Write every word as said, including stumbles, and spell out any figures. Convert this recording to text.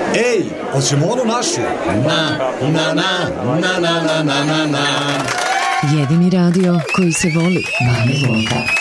Ej, hoćemo onu našu? Na, na, na, na, na, na, na, na. Jedini radio koji se voli. Banja Luka.